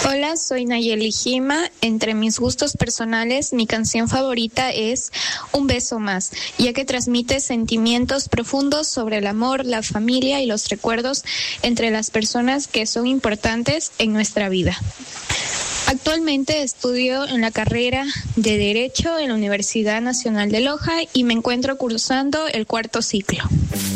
Hola, soy Nayeli Gima. Entre mis gustos personales, mi canción favorita es Un beso más, ya que transmite sentimientos profundos sobre el amor, la familia y los recuerdos entre las personas que son importantes en nuestra vida. Actualmente estudio en la carrera de Derecho en la Universidad Nacional de Loja y me encuentro cursando el 4º ciclo.